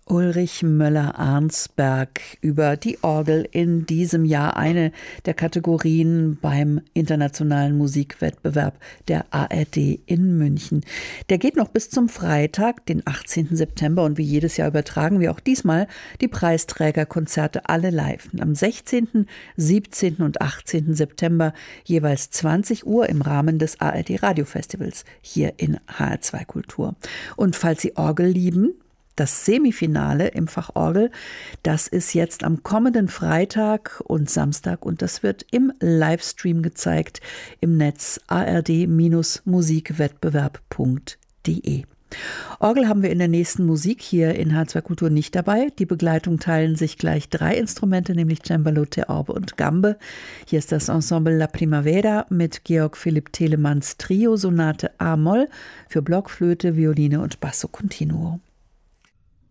Ulrich Möller-Arnsberg über die Orgel in diesem Jahr, eine der Kategorien beim internationalen Musikwettbewerb der ARD in München. Der geht noch bis zum Freitag, den 18. September, und wie jedes Jahr übertragen wir auch diesmal die Preisträgerkonzerte alle live. Am 16., 17. und 18. September jeweils 20 Uhr im Rahmen des ARD Radiofestivals hier in HR2 Kultur. Und falls Sie Orgel lieben, das Semifinale im Fach Orgel, das ist jetzt am kommenden Freitag und Samstag und das wird im Livestream gezeigt im Netz ard-musikwettbewerb.de. Orgel haben wir in der nächsten Musik hier in H2 Kultur nicht dabei. Die Begleitung teilen sich gleich 3 Instrumente, nämlich Cembalo, Theorbe und Gambe. Hier ist das Ensemble La Primavera mit Georg Philipp Telemanns Trio-Sonate A-Moll für Blockflöte, Violine und Basso Continuo.